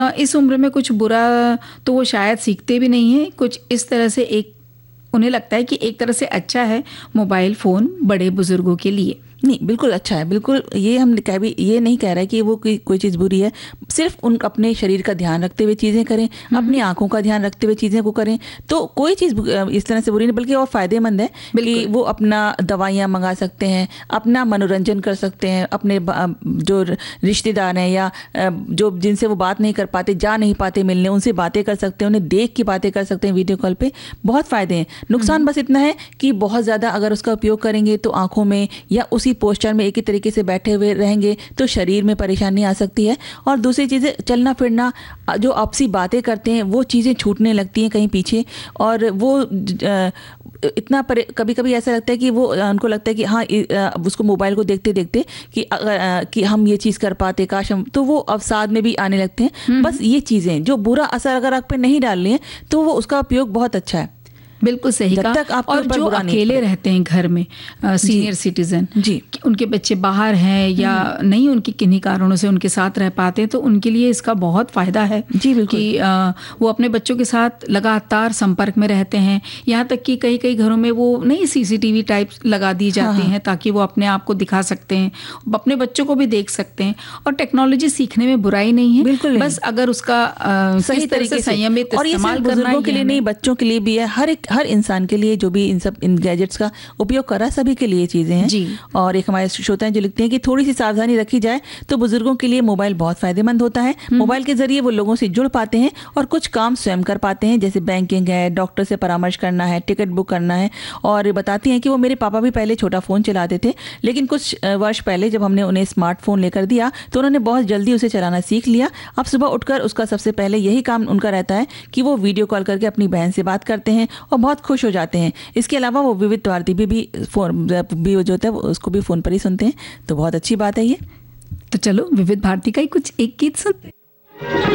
इस उम्र में कुछ बुरा तो वो शायद सीखते भी नहीं हैं, कुछ इस तरह से एक उन्हें लगता है कि एक तरह से अच्छा है मोबाइल फ़ोन बड़े बुज़ुर्गों के लिए। नहीं, बिल्कुल अच्छा है, बिल्कुल ये हम भी ये नहीं कह रहे कि वो कोई चीज़ बुरी है, सिर्फ उन अपने शरीर का ध्यान रखते हुए चीज़ें करें, अपनी आंखों का ध्यान रखते हुए चीज़ें को करें, तो कोई चीज़ इस तरह से बुरी नहीं, बल्कि और फ़ायदेमंद है कि वो अपना दवाइयाँ मंगा सकते हैं, अपना मनोरंजन कर सकते हैं, अपने जो रिश्तेदार हैं या जो जिनसे वो बात नहीं कर पाते, जा नहीं पाते मिलने, उनसे बातें कर सकते हैं, उन्हें देख के बातें कर सकते हैं वीडियो कॉल पे। बहुत फ़ायदे हैं। नुकसान बस इतना है कि बहुत ज़्यादा अगर उसका उपयोग करेंगे तो आँखों में या उसी पोस्चर में एक ही तरीके से बैठे हुए रहेंगे तो शरीर में परेशानी आ सकती है। और दूसरी चीज़ें, चलना फिरना, जो आपसी बातें करते हैं वो चीज़ें छूटने लगती हैं कहीं पीछे, और वो इतना कभी कभी ऐसा लगता है कि वो उनको लगता है कि हाँ, उसको मोबाइल को देखते देखते कि अगर कि हम ये चीज़ कर पाते, काश हम, तो वो अवसाद में भी आने लगते हैं। बस ये चीज़ें जो बुरा असर अगर आप पे नहीं डाल रही हैं तो वो उसका उपयोग बहुत अच्छा है। बिल्कुल सही कहा। और जो अकेले रहते हैं घर में, सीनियर सिटीजन, जी, उनके बच्चे बाहर हैं या नहीं, उनके किन्हीं कारणों से उनके साथ रह पाते हैं, तो उनके लिए इसका बहुत फ़ायदा है। जी बिल्कुल। कि वो अपने बच्चों के साथ लगातार संपर्क में रहते हैं। यहाँ तक कि कई कई घरों में वो नहीं CCTV टाइप लगा दी जाती हैं ताकि वो अपने आप को दिखा सकते हैं, अपने बच्चों को भी देख सकते हैं। और टेक्नोलॉजी सीखने में बुराई नहीं है, बिल्कुल, बस अगर उसका सही तरीके से संयमित इस्तेमाल करना के लिए नहीं, बच्चों के लिए भी है, हर इंसान के लिए जो भी इन गैजेट्स का उपयोग कर रहा है, सभी के लिए चीज़ें हैं जी। और एक हमारे श्रोता हैं जो लिखते हैं कि थोड़ी सी सावधानी रखी जाए तो बुजुर्गों के लिए मोबाइल बहुत फायदेमंद होता है। मोबाइल के जरिए वो लोगों से जुड़ पाते हैं और कुछ काम स्वयं कर पाते हैं, जैसे बैंकिंग है, डॉक्टर से परामर्श करना है, टिकट बुक करना है। और बताती हैं कि वो मेरे पापा भी पहले छोटा फ़ोन चलाते थे, लेकिन कुछ वर्ष पहले जब हमने उन्हें स्मार्टफोन लेकर दिया तो उन्होंने बहुत जल्दी उसे चलाना सीख लिया। अब सुबह उठकर उसका सबसे पहले यही काम उनका रहता है कि वो वीडियो कॉल करके अपनी बहन से बात करते हैं और बहुत खुश हो जाते हैं। इसके अलावा वो विविध भारती भी फोन भी जो होता है उसको भी फ़ोन पर ही सुनते हैं, तो बहुत अच्छी बात है ये। तो चलो विविध भारती का ही कुछ एक गीत सुनते हैं।